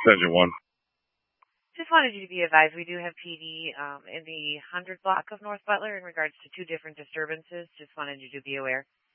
Engine 1. Just wanted you to be advised we do have PD in the 100 block of North Butler in regards to two different disturbances. Just wanted you to be aware.